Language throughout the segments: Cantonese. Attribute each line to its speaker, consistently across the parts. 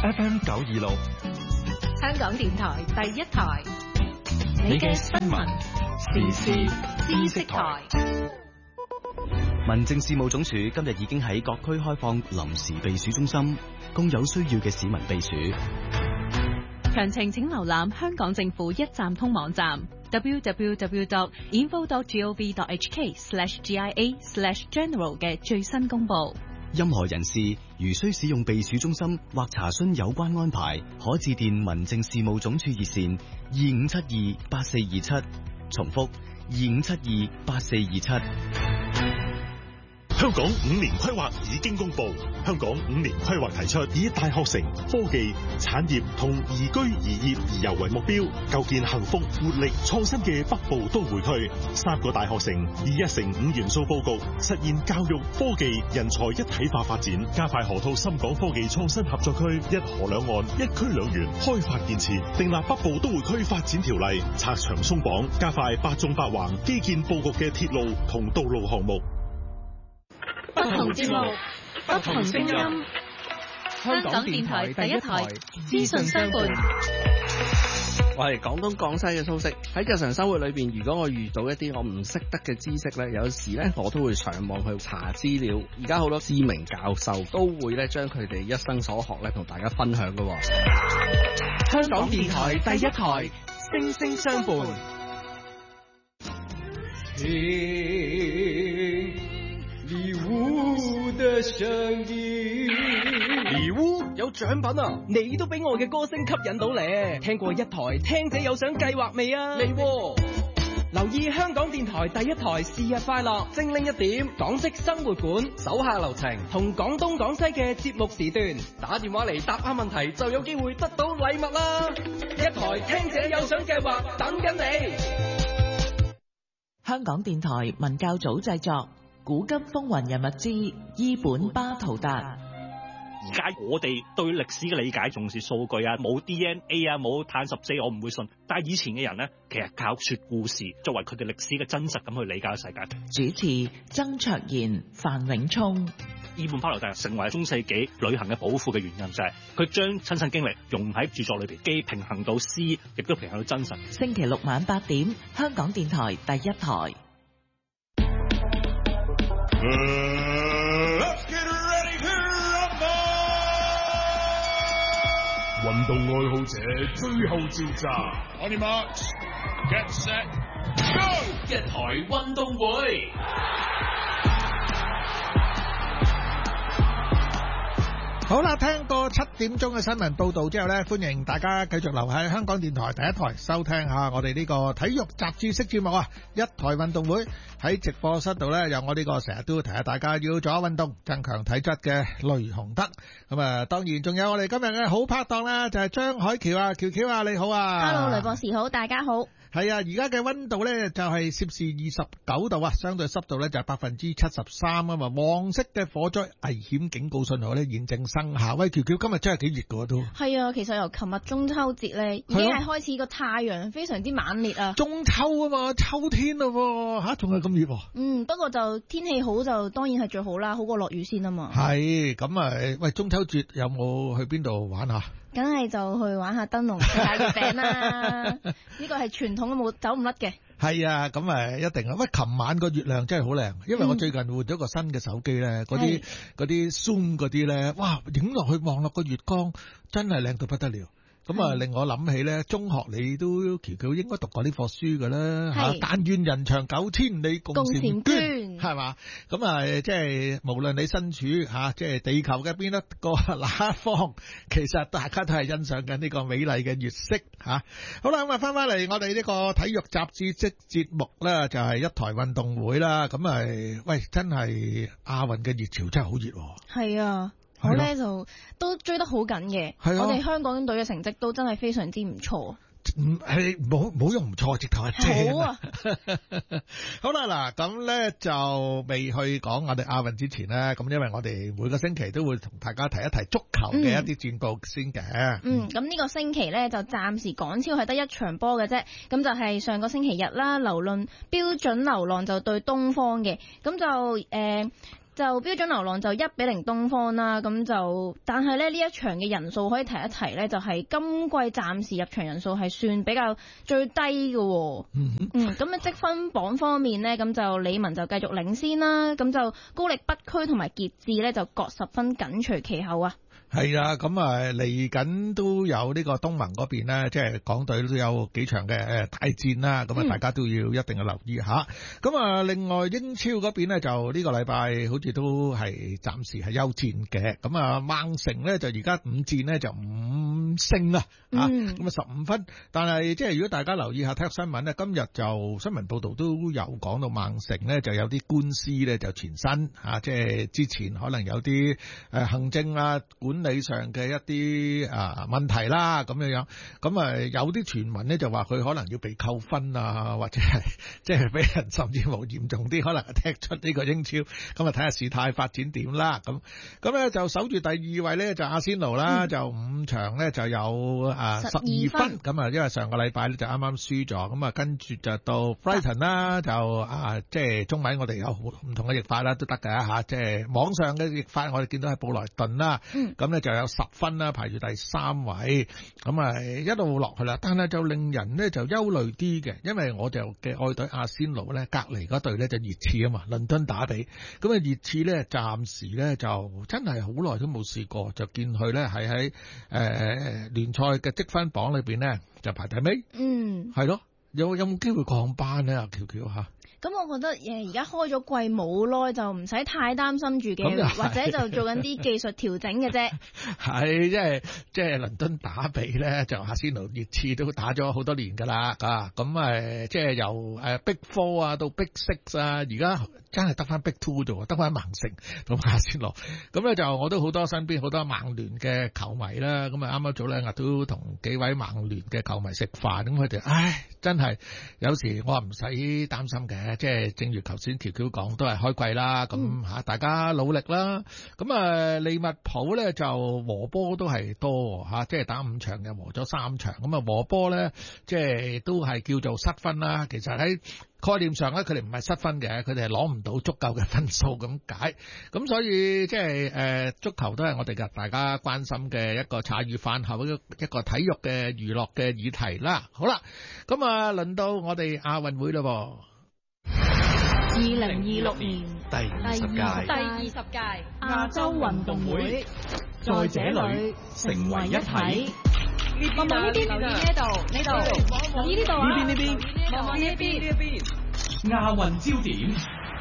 Speaker 1: FM 926，
Speaker 2: 香港電台第一台，你嘅新聞時事知識台。
Speaker 3: 民政事務總署今日已經喺各區開放臨時避暑中心，供有需要嘅市民避暑。
Speaker 2: 詳情請瀏覽香港政府一站通網站 www.info.gov.hk/GIA/general 嘅最新公佈。
Speaker 3: 任何人士如需使用避暑中心或查詢有關安排，可致電民政事務總署熱線25728427，重複25728427。
Speaker 4: 香港5年規劃已經公布，香港5年規劃提出以大學城、科技、產業同宜居宜業宜遊為目標，構建幸福、活力、創新嘅北部都會區。3個大學城以1城5元素佈局，實現教育、科技、人才一體化發展，加快河套深港科技創新合作區，一河兩岸、一區兩園開發建設，訂立北部都會區發展條例，拆牆鬆綁，加快8縱8橫基建佈局嘅鐵路同道路項目。
Speaker 2: 不同節目，不同聲音。香港電台第一台，資訊相伴。
Speaker 5: 我係廣東廣西嘅蘇軾。喺日常生活裏邊，如果我遇到一啲我唔識得嘅知識咧，有時咧我都會上網去查資料。而家好多知名教授都會咧將佢哋一生所學咧同大家分享㗎。
Speaker 1: 香港電台第一台，聲聲相伴。
Speaker 6: 禮物的聲音，
Speaker 5: 禮物有獎品啊！
Speaker 6: 你都俾我嘅歌聲吸引到咧。聽過一台聽者有獎計劃未啊？
Speaker 5: 嚟喎！
Speaker 6: 留意香港電台第一台是日快樂，精靈一點，港式生活館，手下留情，同廣東廣西嘅節目時段，打電話嚟答啱問題就有機會得到禮物啦！一台聽者有獎計劃等緊你。
Speaker 7: 香港電台文教組製作。古今風雲人物之伊本巴圖達。
Speaker 8: 而家我哋對歷史嘅理解重視數據啊，冇 DNA 啊，冇碳14，我唔會信。但係以前嘅人呢，其實靠說故事作為佢哋歷史嘅真實咁去理解世界。
Speaker 7: 主持曾卓賢、范永聰。
Speaker 8: 伊本巴圖達成為中世紀旅行嘅寶庫嘅原因就係佢將親身經歷融喺著作裏邊，既平衡到詩，亦都平衡到真實。
Speaker 7: 星期六晚8點，香港電台第一台。
Speaker 4: Let's get ready to rumble！ 運動愛好者最後召集 ，On your marks, get set, go！
Speaker 6: 一台運動會。
Speaker 9: 好啦，聽過7點鐘嘅新聞報道之後呢，歡迎大家繼續留喺香港電台第一台收聽下我哋呢個體育雜誌式節目啊！一台運動會喺直播室度呢，有我呢個成日都提下大家要做下運動，增強體質嘅雷雄德。咁啊，當然仲有我哋今日嘅好拍檔啦，就係張海橋啊，喬喬啊，你好啊
Speaker 10: ！Hello， 雷博士好，大家好。
Speaker 9: 係啊，而家嘅溫度咧就係攝氏29度啊，相對濕度咧就係73%啊嘛。黃色嘅火災危險警告信號咧現正生效。喂，喬喬今日真係幾熱㗎都。係
Speaker 10: 啊，其實由琴日中秋節咧已經係開始個太陽非常之猛烈啊。中秋啊嘛，秋天咯吓，仲係咁熱。不過就天氣好就當然係最好啦，好過落雨先啊嘛。係咁啊，喂，中秋節有冇去邊度玩下？梗係就去玩下燈籠食下月餅啦，呢個係傳統都冇走唔甩嘅。係啊，咁一定啊！喂，琴晚個月亮真係好靚，因為我最近換咗個新嘅手機咧，嗰啲Zoom 嗰啲咧，哇，影落去望落個月光真係靚到不得了。咁啊，令我諗起咧，中學你都喬喬應該讀過呢課書㗎啦嚇。但願人長9千里，共嬋娟，係嘛？咁啊，即係無論你身處即係地球嘅邊一個哪一方，其實大家都係欣賞緊呢個美麗嘅月色嚇。好啦，咁啊，翻返嚟我哋呢個體育雜誌式節目啦，就係一台運動會啦。咁啊，喂，真係亞運嘅熱潮真係好熱喎。係啊。我咧就都追得好緊嘅，我哋香港隊嘅成績都真係非常之唔錯。係冇用唔錯，直頭係正。好啊！好啦，嗱咁咧就未去講我哋亞運之前咧，咁因為我哋每個星期都會同大家提一提足球嘅一啲戰報先嘅。咁呢個星期咧就暫時港超係得一場波嘅啫，咁就係上個星期日啦，標準流浪就對東方嘅，咁就就標準流浪就1-0東方啦，咁就但係咧呢一場嘅人數可以提一提咧，就係今季暫時入場人數係算比較最低嘅。咁嘅積分榜方面呢，咁就李文就繼續領先啦，咁就高力北區同埋傑志咧就各10分緊隨其後啊。
Speaker 9: 係啊，咁嚟緊都有呢個東盟嗰邊咧，即係港隊都有幾場嘅大戰啦，咁大家都要一定要留意下。咁另外英超嗰邊咧就呢個禮拜好似都係暫時係休戰嘅。咁曼城咧就而家5戰咧就5勝啊，咁15分。但係即係如果大家留意下體育新聞咧，今日就新聞報道都有講到曼城咧就有啲官司咧就纏身即係之前可能有啲行政啊管理上嘅一啲問題啦，咁樣，咁有啲傳聞咧就話佢可能要被扣分啊，或者係即係俾人甚至冇嚴重啲，可能踢出呢個英超，咁睇下事態發展點啦。咁咧就守住第2位咧就阿仙奴啦，就5場咧就有12分，咁因為上個禮拜咧就啱啱輸咗，咁跟住就到 Brighton 啦，就即係中文我哋有唔同嘅譯法啦，都得㗎嚇，即係網上嘅譯法我哋見到係布萊頓啦，咁咧就有10分啦，排住第3位，咁一路落去啦。但係就令人呢就憂慮啲嘅，因為我就嘅愛隊阿仙奴咧，隔離嗰隊咧就熱刺啊嘛，倫敦打比。咁熱刺咧暫時咧就真係好耐都冇試過，就見佢咧係喺聯賽嘅積分榜裏邊咧就排第尾。係咯，有冇機會降班咧？阿喬喬嚇。
Speaker 10: 咁我覺得而家開咗季冇耐就唔使太擔心住嘅，或者就做緊啲技術調整嘅啫。
Speaker 9: 係即係倫敦打比咧，就阿仙奴熱刺都打咗好多年㗎啦，咁即係由Big 4啊到Big 6啊，而家真係得翻Big 2啫喎，得翻曼城同阿仙奴。咁咧就我都好多身邊好多曼聯嘅球迷啦，咁啱啱早兩日都同幾位曼聯嘅球迷食飯，咁佢哋真係有時我話唔使擔心嘅。即係正如頭先喬喬講，都係開季啦，咁大家努力啦。咁利物浦咧就和波都係多即係打5場又和咗3場，咁和波咧即係都係叫做失分啦。其實喺概念上咧，佢哋唔係失分嘅，佢哋係攞唔到足夠嘅分數咁解。咁所以即係足球都係我哋嘅大家關心嘅一個茶餘飯後一個體育嘅娛樂嘅議題啦。好啦，咁輪到我哋亞運會嘞噃。
Speaker 2: 2026年
Speaker 3: 第20
Speaker 2: 屆亞洲運動會，
Speaker 1: 在這裏成為一體。
Speaker 2: 望望呢邊，留意呢度，留意呢度啊！
Speaker 1: 呢邊，
Speaker 2: 望望呢邊。
Speaker 1: 亞運焦點。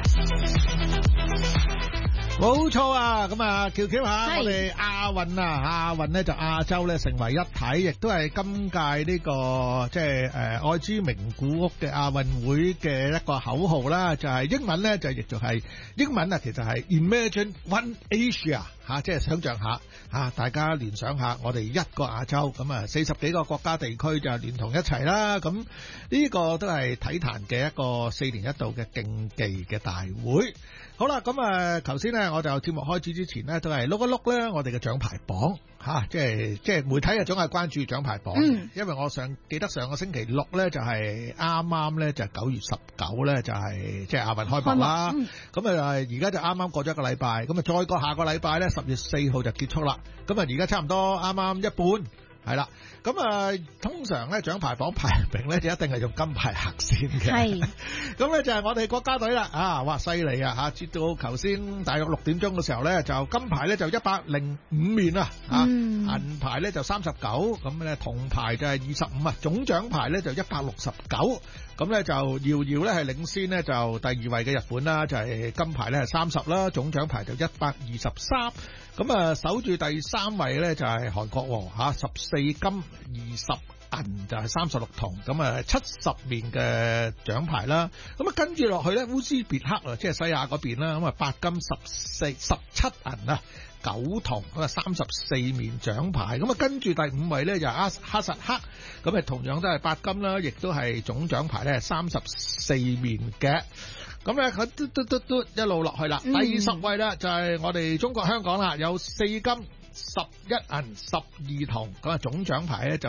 Speaker 9: 冇錯啊！咁喬喬下我哋亞運咧就亞洲咧成為一體，亦都係今屆呢個即係愛之名古屋嘅亞運會嘅一個口號啦，就係英文咧就亦就係英文啊，其實係 Imagine One Asia 即係想像下大家聯想下我哋一個亞洲，咁40幾個國家地區就聯同一齊啦。咁呢個都係體壇嘅一個4年一度嘅競技嘅大會。好啦，咁頭先咧我就節目開始之前咧都係碌一碌咧我哋嘅獎牌榜即係媒體總係關注獎牌榜，因為我記得上個星期六咧就係啱咧就9月19咧就係即係亞運開幕啦。咁而家就啱啱過咗一個禮拜，咁再過下個禮拜咧10月4號就結束啦。咁而家差唔多啱啱一半。係啦，咁通常咧獎牌榜排名咧就一定係用金牌行先嘅。係，咁咧就係我哋國家隊啦，哇犀利啊！截到頭先大約6點鐘嘅時候咧，就金牌咧就105面啊，銀牌咧就39，咁咧銅牌就係25啊，總獎牌咧就169。咁咧就遙遙咧係領先呢，就第2位嘅日本啦，就係金牌咧係30啦，總獎牌就123。咁守住第3位咧就係韓國14金20銀就係36銅，咁70面嘅獎牌啦。咁跟住落去咧烏茲別克啊，即係西亞嗰邊啦，咁8金17銀啊。9銅34面獎牌，咁跟住第5位咧就哈薩克，咁同樣都係8金啦，亦都係總獎牌咧34面嘅。咁咧佢嘟一路落去啦。第10位啦就係我哋中國香港啦，有4金 11銀12銅，咁啊總獎牌咧就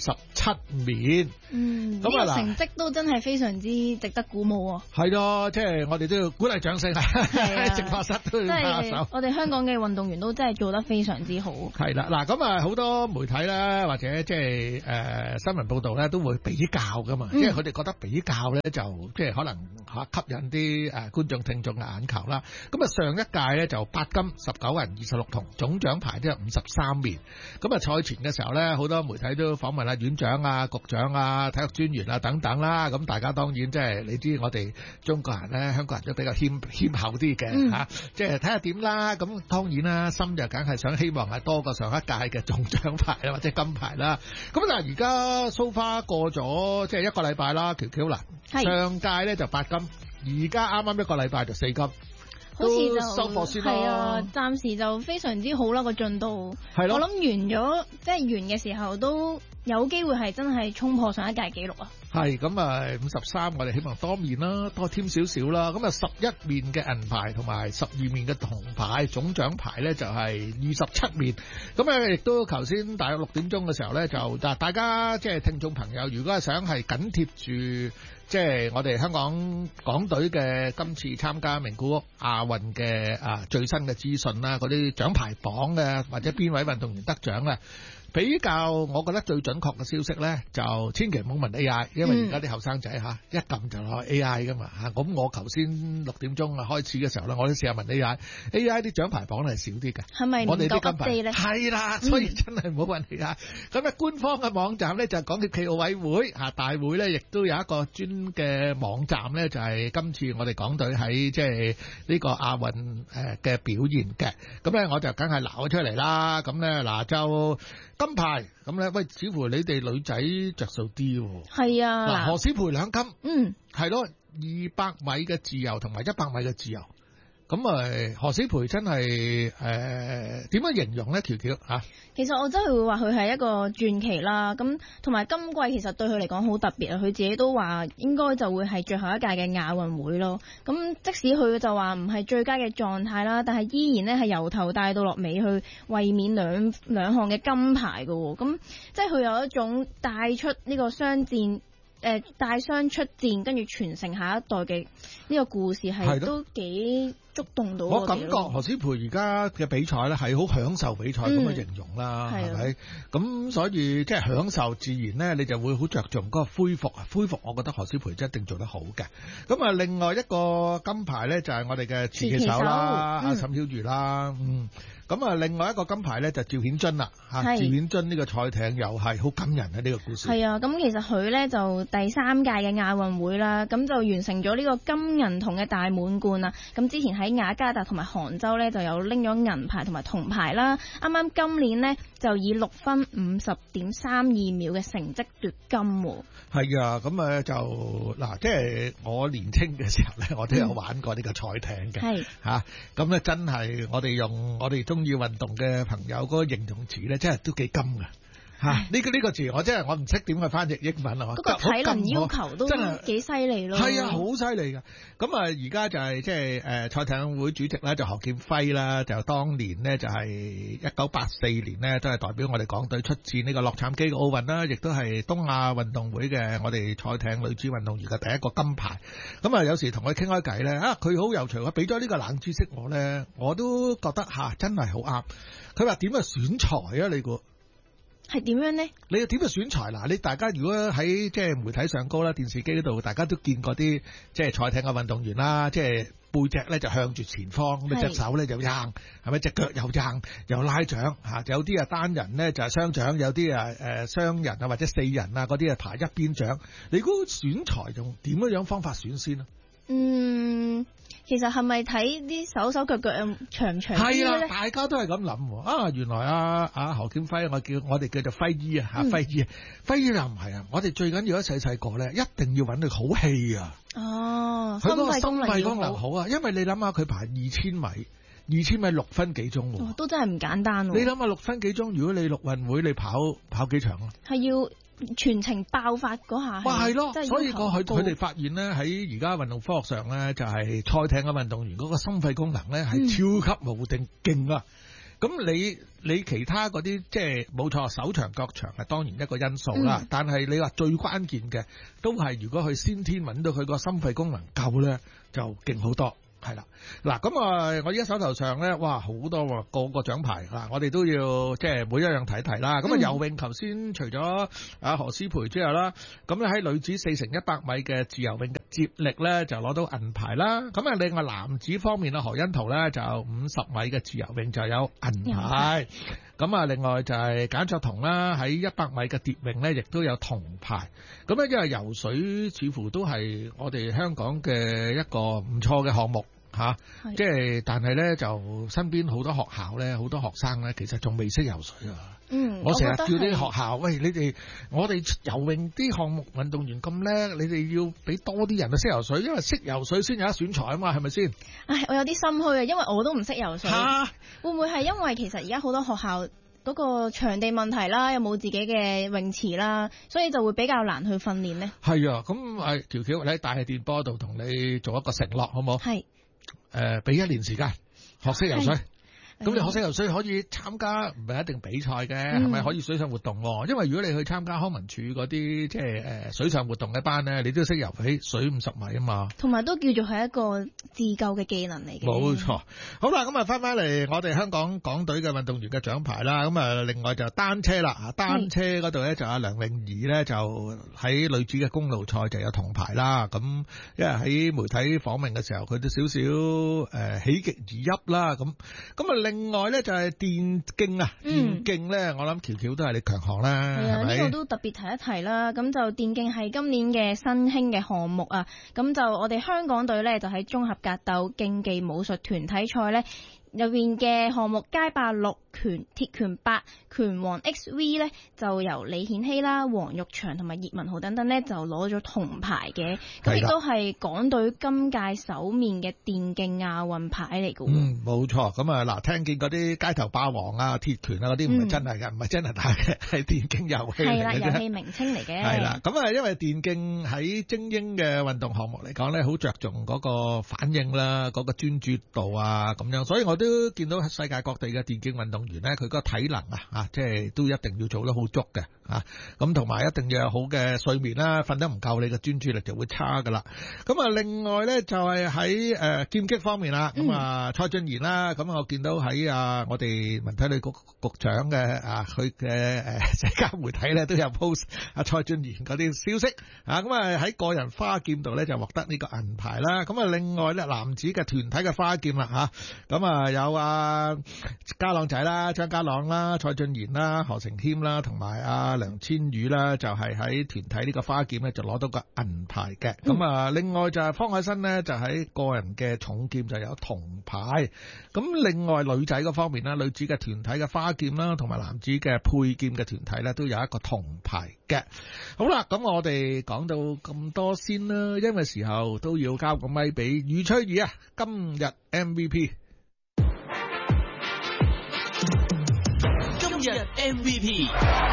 Speaker 9: 27面。
Speaker 10: 呢個成績都真係非常之值得鼓舞喎。
Speaker 9: 係咯，即係我哋都要鼓勵掌聲啊！直播室都要拍手。
Speaker 10: 我哋香港嘅運動員都真係做得非常之好。
Speaker 9: 係啦，嗱咁啊好多媒體咧或者即係新聞報導咧都會比較噶嘛，即係佢哋覺得比較咧就即係可能吸引啲觀眾聽眾嘅眼球啦。咁啊上一屆咧就8金19銀26銅，總獎牌都有53面。咁啊賽前嘅時候咧，好多媒體都訪問院長啊、局長啊、體育專員啊等等啦。咁大家當然即係你知我哋中國人咧、香港人都比較謙厚啲嘅嚇，即係睇下點啦。咁當然啦，心就梗係想希望係多過上一屆嘅總獎牌啦，或者金牌啦。咁但係而家 so far 過咗即係一個禮拜啦，喬喬啦，上屆咧就8金，而家啱啱一個禮拜就4金。
Speaker 10: 好似就
Speaker 9: 收貨先啦，
Speaker 10: 係啊，暫時就非常之好啦個進度。係咯，我諗完咗，即係完嘅時候都有機會係真係衝破上一屆紀錄啊！
Speaker 9: 係咁啊，53我哋希望多面啦，多添少少啦。咁啊11面嘅銀牌同埋12面嘅銅牌，總獎牌咧就係27面。咁啊，亦都頭先大約6點鐘嘅時候咧，就大家即係聽眾朋友，如果係想係緊貼住。即係我哋香港隊嘅今次參加名古屋亞運嘅最新嘅資訊啦，嗰啲獎牌榜嘅或者邊位運動員得獎咧，比較我覺得最準確嘅消息咧，就千祈唔好問 AI， 因為而家啲後生仔一撳就攞 AI 噶嘛嚇。咁我頭先6點鐘開始嘅時候咧，我都試下問 AI 啲獎牌榜係少啲嘅，
Speaker 10: 係咪唔夠 update 咧？
Speaker 9: 係啦，所以真係唔好問 AI。咁啊，官方嘅網站咧就港協暨奧委會大會咧，亦都有一個專嘅網站咧，就係今次我哋港隊喺即係呢個亞運嘅表現嘅。咁咧我就梗係撈咗出嚟啦。咁咧嗱就金牌咁咧，喂，似乎你哋女仔着數啲喎。係啊，嗱，何詩蓓2金，係咯，200米嘅自由同埋100米嘅自由。咁何詩蓓真係點樣形容咧？喬喬嚇，
Speaker 10: 其實我真係會話佢係一個傳奇啦。咁同埋今季其實對佢嚟講好特別啊！佢自己都話應該就會係最後一屆嘅亞運會咯。咁即使佢就話唔係最佳嘅狀態啦，但係依然咧係由頭帶到落尾去衛冕兩項嘅金牌㗎喎。咁即係佢有一種帶出呢個雙戰。帶傷出戰，跟住傳承下一代嘅呢個故事係都幾觸動到我
Speaker 9: 感覺何詩蓓而家嘅比賽咧係好享受比賽咁嘅形容啦，係咪？咁所以即係享受自然咧，你就會好着重嗰個恢復啊！恢復，我覺得何詩蓓一定做得好嘅。咁啊，另外一個金牌咧就係我哋嘅持旗手啦，阿沈曉瑜啦，咁啊，另外一個金牌咧就趙顯臻啦，趙顯臻呢個賽艇又係好感人嘅呢個故事。係啊，
Speaker 10: 咁其實佢咧就第3屆嘅亞運會啦，咁就完成咗呢個金銀銅嘅大滿貫啦。咁之前喺雅加達同埋杭州咧就有拎咗銀牌同埋銅牌啦。啱啱今年呢，就以6分50.32秒嘅成績奪金喎。係
Speaker 9: 啊，咁就嗱，即係我年青嘅時候咧，我都有玩過呢個賽艇嘅。係嚇，咁咧真係我哋用我哋中意運動嘅朋友嗰個形容詞咧，真係都幾金㗎。呢個字我真係我唔識點去翻譯英文啊！
Speaker 10: 嗰個體能要求都真係幾犀利咯。
Speaker 9: 係啊，好犀利㗎。咁啊，而家就係即係賽艇會主席咧，就何劍輝啦，就當年呢，就係1984年呢，都係代表我哋港隊出戰呢個洛杉磯嘅奧運啦，亦都係東亞運動會嘅我哋賽艇女子運動員嘅第一個金牌。咁啊，有時同佢傾開偈咧，佢好有趣，佢俾咗呢個冷知識我咧，我都覺得真係好啱。佢話點樣選材啊？你估？
Speaker 10: 係點樣呢？
Speaker 9: 你又點樣選材？嗱，你大家如果喺即係媒體上高啦、電視機嗰度，大家都見過啲即係賽艇嘅運動員啦，即係背脊咧就向住前方，咁隻手咧就硬，係咪隻腳又硬又拉掌嚇？有啲單人咧就係雙掌，有啲雙人啊或者4人啊嗰啲排一邊掌。你估選材用點樣方法選先啊？
Speaker 10: 其實係咪睇啲手腳長唔長啲咧？係啊，
Speaker 9: 大家都係咁諗。原來何劍輝，我哋叫做輝姨啊，輝姨又唔係啊！我哋最緊要細個咧，一定要揾佢好氣啊！哦，佢嗰個心肺功能好啊！因為你諗下佢排2000米6分幾鐘喎，
Speaker 10: 都真係唔簡單喎！
Speaker 9: 你諗下6分幾鐘，如果你陸運會你跑幾長啊？
Speaker 10: 係要全程爆發嗰下，
Speaker 9: 係咯，所以佢哋發現咧，喺而家運動科學上咧，就係賽艇嘅運動員嗰個心肺功能咧係超級無敵勁啊！ 咁你其他嗰啲即係冇錯，手長腳長係當然一個因素啦。但係你話最關鍵嘅都係如果佢先天揾到佢個心肺功能夠咧，就勁好多。係啦，嗱咁啊，我依家手頭上咧，哇好多喎，個個獎牌嗱，我哋都要即係每一樣睇睇啦。咁啊，游泳頭先除咗何詩蓓之後啦，咁咧喺女子4×100米嘅自由泳嘅接力咧就攞到銀牌啦。咁啊，另外男子方面啊，何甄陶咧就50米嘅自由泳就有銀牌。咁啊，另外就係簡卓彤啦，喺100米嘅蝶泳咧亦都有銅牌。咁咧因為游水似乎都係我哋香港嘅一個唔錯嘅項目。即係但係咧就身邊好多學校咧，好多學生咧，其實仲未識游水啊。我成日叫啲學校，喂，我哋游泳啲項目運動員咁叻，你哋要俾多啲人去識游水，因為識游水先有得選材啊嘛，係咪先？唉，
Speaker 10: 我有啲心虛啊，因為我都唔識游水。會唔會係因為其實而家好多學校嗰個場地問題啦，有冇自己嘅泳池啦，所以就會比較難去訓練呢？係啊，咁喬喬喺大氣電波度同你做一個承諾，好唔好？係。俾1年時間學識游水，咁你學識游水可以參加，唔係一定比賽嘅，係咪可以水上活動？因為如果你去參加康文署嗰啲即係水上活動嘅班咧，你都識游起水50米啊嘛，同埋都叫做係一個自救嘅技能嚟嘅。冇錯。好啦，咁啊翻嚟我哋香港港隊嘅運動員嘅獎牌啦，咁啊另外就單車啦，單車嗰度咧就阿梁詠儀咧就喺女子嘅公路賽就有銅牌啦。咁因為喺媒體訪問嘅時候，佢都少少喜極而泣啦。咁啊另外咧就係電競啊，電競咧我諗喬喬都係你強項啦，係啊，呢個都特別提一提啦。咁就電競係今年嘅新興嘅項目啊。咁就我哋香港隊咧就喺綜合格鬥競技武術團體賽咧入邊嘅項目街霸6、鐵拳8、拳王 XV 咧就由李顯希啦、黃玉祥同埋葉文豪等等咧就攞咗銅牌嘅，咁亦都係港隊今屆首面嘅電競亞運牌嚟嘅。冇錯。咁啊嗱，聽見嗰啲街頭霸王啊、鐵拳啊嗰啲唔係真係嘅，唔係真係打嘅，係電競遊戲嚟嘅。係啦，遊戲名稱嚟嘅。係啦，咁啊因為電競喺精英嘅運動項目嚟講咧，好着重嗰個反應啦、嗰個專注度啊咁樣，所以我都見到世界各地嘅電競運動員咧，佢個體能即係都一定要做得好足嘅咁同埋一定要有好嘅睡眠啦，瞓得唔夠，你嘅專注力就會差噶啦。咁啊，另外咧就係喺劍擊方面啦，咁啊蔡俊賢啦，咁我見到喺我哋文體旅局局長嘅佢嘅社交媒體咧都有 post 蔡俊賢嗰啲消息咁啊喺個人花劍度咧就獲得呢個銀牌啦。咁啊另外咧男子嘅團體嘅花劍啦咁啊有家朗仔啦、張家朗啦、蔡俊賢啦、何成謙啦，同埋梁千羽啦，就係喺團體呢個花劍咧就攞到個銀牌嘅。咁啊，另外就係方海生呢，就喺個人嘅重劍就有銅牌。咁另外女仔嗰方面啦，女子嘅團體嘅花劍啦，同埋男子嘅佩劍嘅團體咧都有一個銅牌嘅。好啦，咁我哋講到咁多先啦，因為時候都要交個咪俾余翠怡啊，今日 MVP。
Speaker 11: 今日 MVP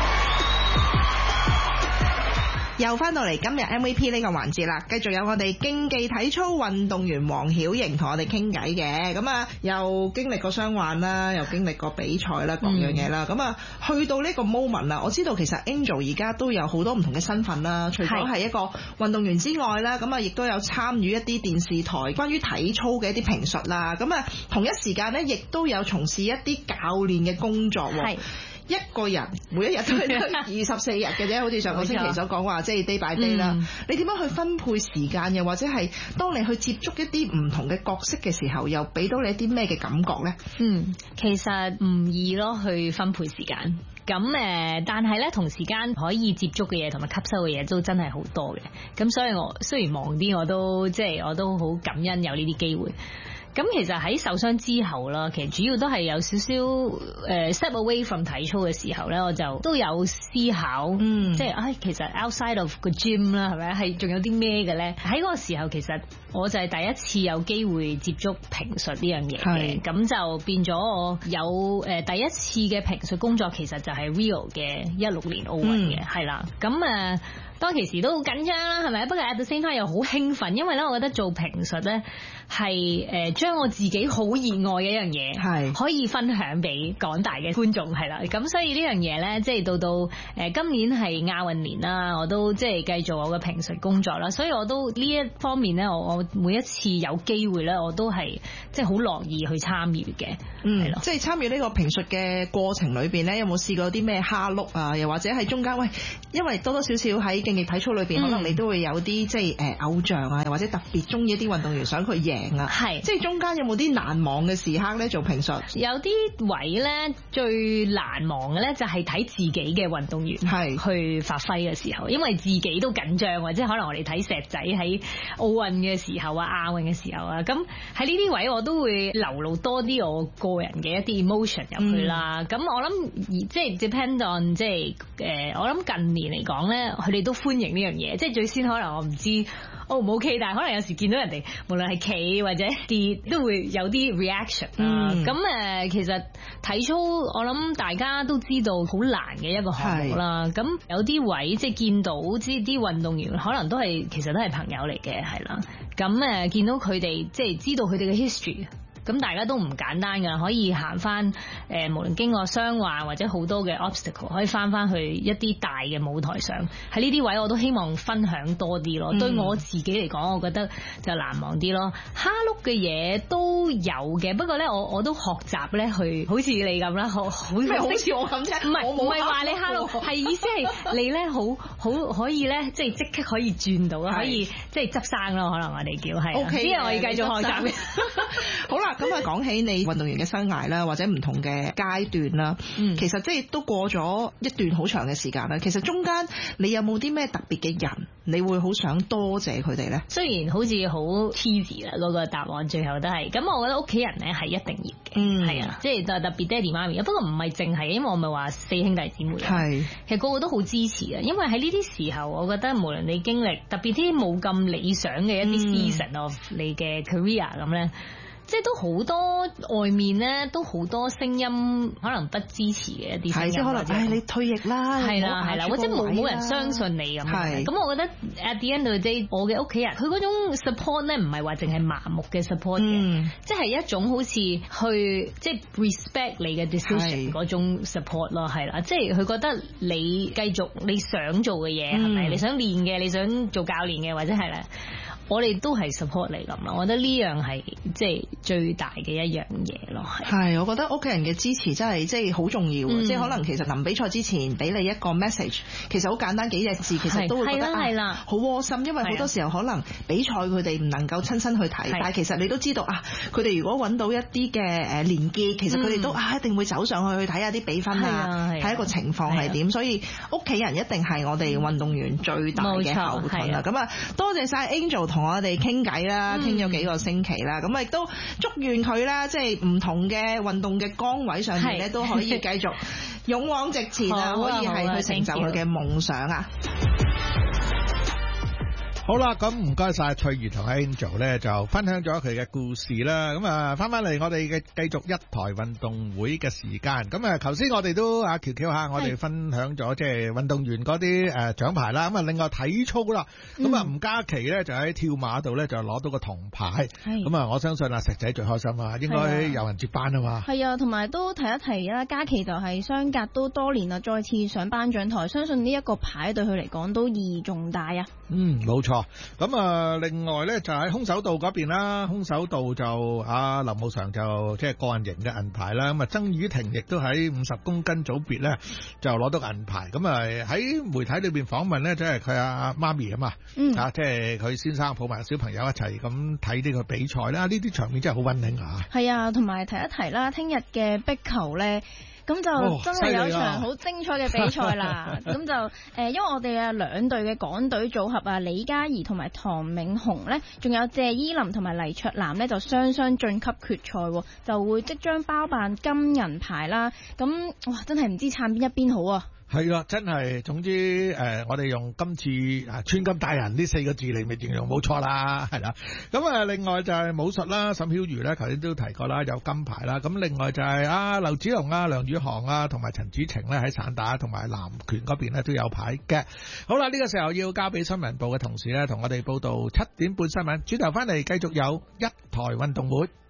Speaker 11: 又翻到嚟今日 MVP 呢個環節啦，繼續有我哋競技體操運動員黃曉瑩同我哋傾偈嘅。咁啊又經歷過傷患啦，又經歷過比賽啦，各樣嘢啦。咁啊去到呢個 moment 啦，我知道其實 Angel 而家都有好多唔同嘅身份啦，除咗係一個運動員之外啦，咁啊亦都有參與一啲電視台關於體操嘅一啲評述啦。咁啊同一時間呢，亦都有從事一啲教練嘅工作喎。一個人每一日都係得24日嘅啫，好似上個星期所講話，即係 day by day 啦。你點樣去分配時間，又或者係當你去接觸一啲唔同嘅角色嘅時候，又俾到你一啲咩嘅感覺呢？
Speaker 2: 其實唔易咯，去分配時間。咁但係咧，同時間可以接觸嘅嘢同埋吸收嘅嘢都真係好多嘅。咁所以我雖然忙啲，我都好感恩有呢啲機會。咁其實喺受傷之後啦，其實主要都係有少少step away from 體操嘅時候咧，我就都有思考，即係其實 outside of 個 gym 啦，係咪係仲有啲咩嘅咧？喺嗰個時候，其實我就係第一次有機會接觸評述呢樣嘢嘅，咁就變咗我有第一次嘅評述工作，其實就係 Rio 嘅16年奧運嘅，係啦，咁當其時都好緊張啦，係咪？不過 at the same time 又好興奮，因為咧，我覺得做評述咧係將將我自己好熱愛嘅一樣嘢，係可以分享俾廣大嘅觀眾，係啦。咁所以呢樣嘢咧，即係到今年係亞運年啦，我都即係繼續我嘅評述工作啦。所以我都呢一方面咧，我每一次有機會咧，我都係即係好樂意去參與嘅。係咯，
Speaker 11: 即係參與呢個評述嘅過程裏邊咧，有冇試過啲咩蝦碌啊？又或者係中間因為多多少少喺競技體操裏邊，可能你都會有啲即係偶像啊，又或者特別中意一啲運動員想佢贏啊。係，即係中間有冇啲難忘嘅時刻咧？做評述
Speaker 2: 有啲位咧，最難忘嘅咧就係睇自己嘅運動員係去發揮嘅時候，因為自己都緊張，或者可能我哋睇石仔喺奧運嘅時候啊、亞運嘅時候啊，咁喺呢啲位我都會流露多啲我個人嘅一啲 emotion 入去啦。咁我諗即係 depend on 即係我諗近年嚟講咧，佢哋都歡迎呢樣嘢。即係最先可能我唔知O 唔 OK， 但係可能有時見到人哋無論係企或者跌都會有啲 reaction 啦。咁其實體操我諗大家都知道好難嘅一個項目啦。咁有啲位即係見到啲運動員可能其實都係朋友嚟嘅，係啦。咁見到佢哋即係知道佢哋嘅 history。咁大家都唔簡單㗎，可以行翻無論經過傷患或者好多嘅 obstacle， 可以翻去一啲大嘅舞台上。喺呢啲位我都希望分享多啲咯。對我自己嚟講，我覺得就難忘啲咯。蝦碌嘅嘢都有嘅，不過咧我都學習咧去，好似你咁啦，好似我咁啫。唔係話你蝦碌，係意思係你咧好可以咧，即刻可以轉到，可以即係執生咯。可能我哋叫係。OK， 之後我要繼續學習嘅。
Speaker 11: 好啦。咁講起你運動員嘅生涯啦，或者唔同嘅階段啦，其實即係都過咗一段好長嘅時間啦。其實中間你有冇啲咩特別嘅人，你會好想多謝佢哋咧？雖
Speaker 2: 然好似好 cheesy 啦，嗰個答案最後都係咁。我覺得屋企人咧係一定要嘅，係啊，即係特別爹哋媽咪。不過唔係淨係，因為我咪話4兄弟姊妹，係其實個個都好支持啊。因為喺呢啲時候，我覺得無論你經歷特別啲冇咁理想嘅一啲 season of 你嘅 career 咁咧。即係都好多外面咧，都好多聲音可能不支持嘅一啲聲音，
Speaker 11: 即係可能你退役啦，
Speaker 2: 係啦，或者冇人相信你咁樣。咁我覺得 at the end of the day， 我嘅屋企人佢嗰種 support 咧，唔係話淨係盲目嘅 support 嘅，即係一種好似去即係 respect 你嘅 decision 嗰種 support 咯，係啦，即係佢覺得你繼續你想做嘅嘢係咪？你想練嘅，你想做教練嘅，或者係咧。我哋都係 support 你咁咯，我覺得呢樣係即係最大嘅一樣嘢咯。
Speaker 11: 係，我覺得屋企人嘅支持真係即係好重要。即係可能其實臨比賽之前俾你一個 message， 其實好簡單幾隻字，其實都會覺得好窩心。因為好多時候可能比賽佢哋唔能夠親身去睇，但係其實你都知道佢哋如果揾到一啲嘅連結，其實佢哋都一定會走上去睇下啲比分啊，睇一個情況係點。所以屋企人一定係我哋運動員最大嘅後盾啦。咁多謝晒 Angel。同我哋傾偈啦，傾咗幾個星期啦，咁亦都祝願佢啦，即係唔同嘅運動嘅崗位上面咧，都可以繼續勇往直前啊，可以係去成就佢嘅夢想啊！
Speaker 9: 好啦，咁唔該晒翠怡同 Angel 咧，就分享咗佢嘅故事啦。咁翻嚟我哋嘅繼續一台運動會嘅時間。咁頭先我哋都喬喬下，我哋分享咗即係運動員嗰啲獎牌啦。咁另外體操啦，咁吳嘉琪咧就喺跳馬度咧就攞到個銅牌。咁我相信石仔最開心啊，應該有人接班啊嘛。係啊，同埋都提一提啦，嘉琪就係相隔都多年啦，再次上頒獎台，相信呢一個牌對佢嚟講都意義重大啊。冇錯。咁另外咧就喺空手道嗰邊啦，空手道就林慕常就即係個人型嘅銀牌啦。咁曾雨婷亦都喺50公斤組別咧就攞到銀牌。咁喺媒體裏邊訪問咧，即係佢阿媽咪啊嘛，即係佢先生抱埋小朋友一齊咁睇呢個比賽啦。呢啲場面真係好溫馨啊！係啊，同埋提一提啦，聽日嘅壁球咧。咁就真係有場好精彩嘅比賽啦！咁就因為我哋嘅兩隊嘅港隊組合啊，李嘉怡同埋唐銘紅呢，仲有謝依林同埋黎卓南呢，就雙雙晉級決賽，就會即將包辦金銀牌啦！咁哇，真係唔知撐邊一邊好啊！係啦，真係，總之我哋用今次穿金戴銀呢4個字嚟形容冇錯啦，係啦。咁另外就係武術啦，沈曉瑜咧，頭先都提過啦，有金牌啦。咁另外就係劉子龍啊、梁宇航啊，同埋陳子晴咧喺散打同埋南拳嗰邊咧都有牌嘅。好啦，呢個時候要交俾新聞部嘅同事咧，同我哋報道7點半新聞，轉頭翻嚟繼續有一台運動會。